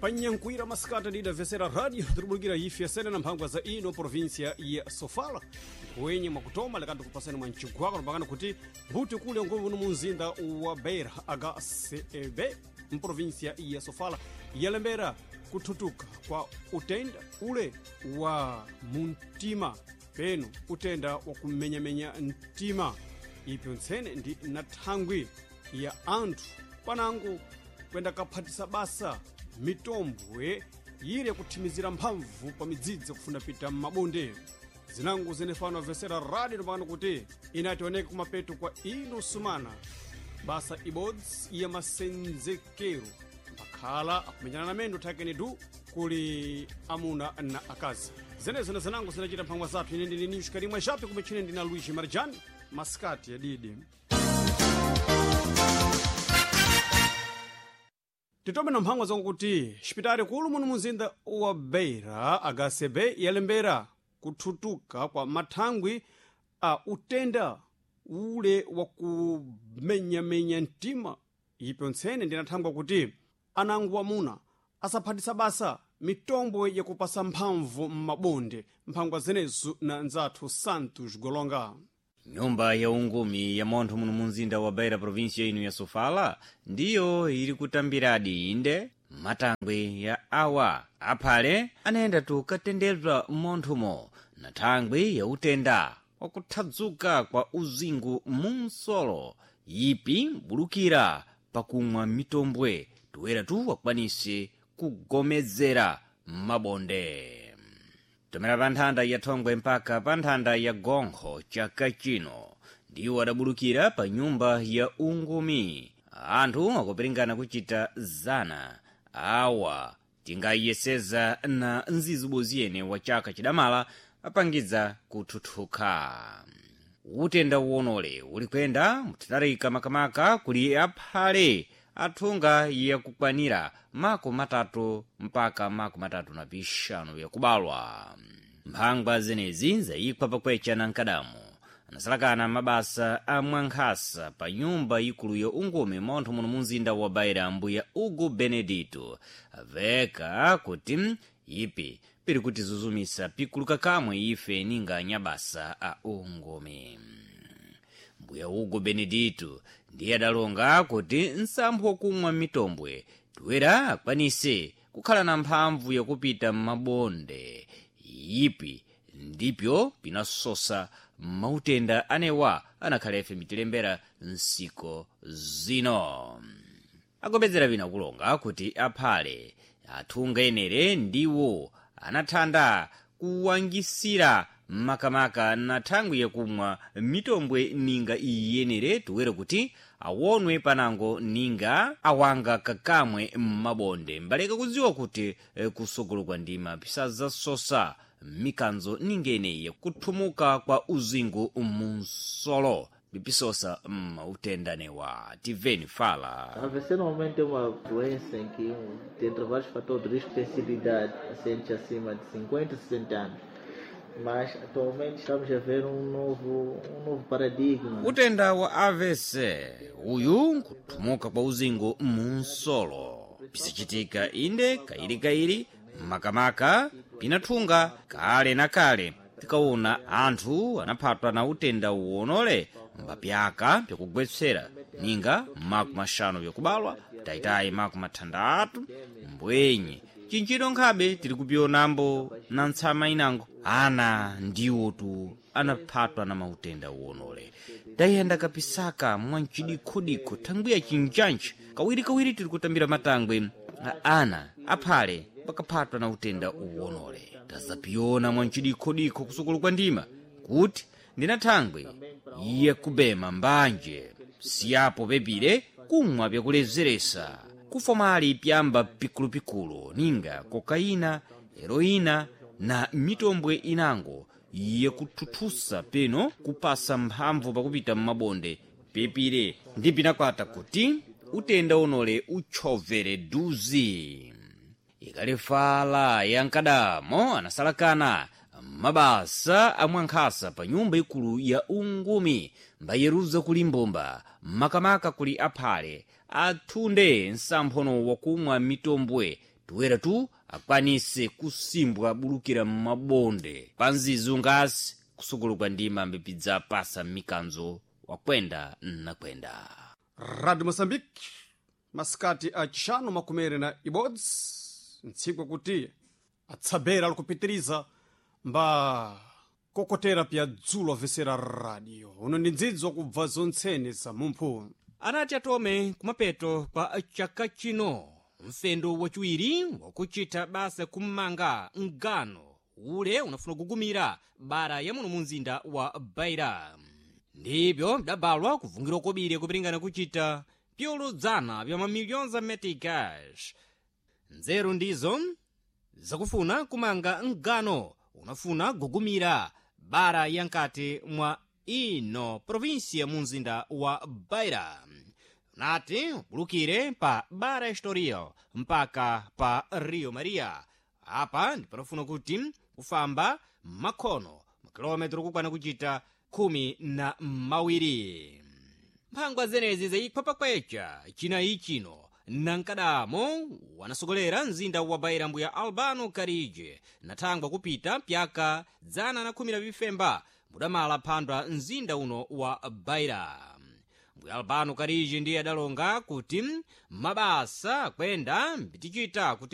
Panyankwira maskata ndi davesera radio turubulgira ifi yasene na mphangwa za ino provincia ya Sofala kwenye mwakutoma lekati kupasani mwa nchigwako nabakana kuti mbuti kule nguvu nu munzinda wa Beira HCB mprovincia ya Sofala yalembera kututuka kwa utenda ule wa muntima penu utenda wa kumenyamenya ntima ipyo ntsene ndi na thangwi ya anthu panango kwenda kaphatisa basa mitombwe yire kuthimizira mphamvu pa midzidzi kufuna pita m'mabonde zinango zinefano vesera radio nopakana kuti inationeka kumapeto kwa ino sumana basa ibodzi ya masenzekero mbakhala akumenyana na mendo thakene du kuli amuna na akazi zenezene zinango zinachita mphangwa zathu ine ndili ninyu xikalimwa xapi kumechine ndina Luigi Marjani maskati ya didi titome na mphangwa zongo kuti xipitali kulu muno munzinda wa Beira HCB yalembera kuthutuka kwa mathangwi a utenda ule wa kumenyamenya ntima ipyo ntsene ndinathangwa kuti anangu amuna asaphatisa basa mitombo yakupasa mphamvu m'mabonde mphangwa zenezo na nzathu Santos Golonga. Nyumba ya ungumi ya montho muno munzinda wa Beira provincia ino ya Sofala ndiyo ili kutambiradi inde matangwe ya awa aphale anayenda tukatendedwa monthomo na thangwe ya utenda wakuthadzuka kwa uzingu munsolo yipi mbulukira pakumwa mitombwe tuwera tu wakwanise kugomezera mabonde tomera panthanda ya thongwe mpaka panthanda ya gonkho chaka chino ndiwo adabulukira pa nyumba ya ungumi anthu akupiringana kuchita zana awa tingayeseza na nzizibozi wa chaka chidamala apangidza kuthuthuka utenda uwonole uli kwenda muthitarika makamaka kuli aphale athunga yakukwanira mako matatu mpaka mako matatu na pixanu yakubalwa mphangwa zenezi zayikwa pakwecha na nkadamu anasalakana mabasa a mwankhasa pa nyumba ikulu ya ungumi montho muno munzinda wa Beira mbuya Hugo Benedito aveka kuti ipi piri kuti zuzumisa pikuluka kamwe ife ninga nyabasa a ungumi mbuya Hugo Benedito ndiye adalonga kuti nsampho kumwa mitombwe tuwera akwanise kukhala na mphamvu yakupita m'mabonde ipi ndipyo pinasosa mautenda anewa anakhalefe mitilembera nsiko zino akopedzera vina kulonga kuti aphale athunga enere ndiwo anathanda kuwangisira makamaka na thangwi yakumwa mitombwe ninga iyenere tuwere kuti awonwe panango ninga awanga kakamwe m'mabonde mbaleka kudziwa kuti kusogolo kwa ndima pisaza sosa mikanzo ningene kuthumuka kwa uzingu munsolo bipisosa utendanewa tiveni fala. A AVC normalmente é uma doença em que tem vários fatores de risco, tem sido idade, pacientes acima de 50, 60 anos. Mas atualmente estamos a ver um novo paradigma. Utenda wa AVC uyu kuthumuka kwa uzingu munsolo pisichitika inde kairi makamaka pinathunga kale na kale tikaona anthu anaphatwa na utenda uwonole mbapyaka pyakugwetsera ninga maku maxanu yakubalwa taitayi maku mathandatu mbwenye chinchito nkhabe tiri kupyonambo na ntsama inango ana ndiwo tu anaphatwa na mautenda uwonole tayenda kapisaka mwanchidikhodikho thangwiya chinjanji kawiri tiri kutambira matangwe ana aphale pakaphatwa na utenda uwonole tazapyona mwanchidikhodikho kusukulu kwa ndima kuti ndina thangwe yakubema mbanje siyapo pepire kumwa pyakulezeresa kufomali pyamba pikulupikulu ninga kokaina heroina na mitombwe inango yakuthuthusa peno kupasa mphamvu pakupita m'mabonde pepire ndi pinakwata kuti utenda unole uchovere duzi ikalefala ya nkadamo anasalakana mabasa amwankhasa pa nyumba ikulu ya ungumi mbayeruza kuli mbomba makamaka kuli aphale athunde nsamphono wakumwa mitombwe toera tu akwanise kusimbwa bulukira m'mabonde panzizu ngasi kusukuluka ndima mbipidza pasa mikanzo wakwenda nakwenda. Radio Moçambique masikati a chano makumere na ibodzi ntsikwe kuti atsabera likupitiriza mba kokotera pya dzulo avesera radio uno ndi ndzidzo kubva zontsene za mumphu. Anati atome kumapeto kwa chaka chino mfendo wachiwiri wakuchita basa kummanga ngano ule unafuna kugumira bara ya muno munzinda wa Beira. Ndibyo mdabalwa kuvungira kobiri kupiringana kuchita pyoludzana bya mamiliyoni za meticas. Nzeru ndizo zakufuna kumanga ngano unafuna kugumira bara yankati mwa ino provinsia munzinda wa Beira. Nati bulukire pa bara Estoril mpaka pa Rio Maria. Apa ndipanofuna kuti kufamba makhono makilometro kukwana kuchita 12. Mphangwa zenezi zayikhopa kwecha china ichino nankadamo wanasogolera mzinda wa Beira mbuya Albano Karige nathangwa kupita pyaka 112 mudamala phandwa mzinda uno wa Beira. Mbuya Albano Karige ndiye adalonga kuti mabasa kwenda mbitichita kuti